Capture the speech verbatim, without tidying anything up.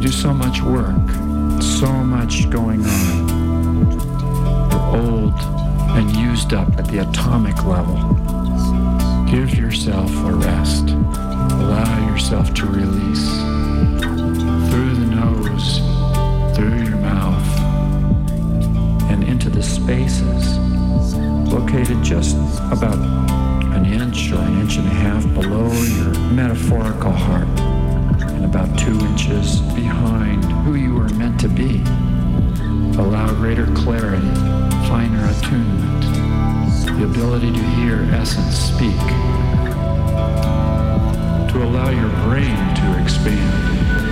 do so much work, so much going on. You're old and used up at the atomic level. Give yourself a rest. Allow yourself to release. Through the nose, through your mouth, and into the spaces located just about an inch or an inch and a half below your metaphorical heart, and about two inches behind who you were meant to be. Allow greater clarity, finer attunement, the ability to hear essence speak, to allow your brain to expand.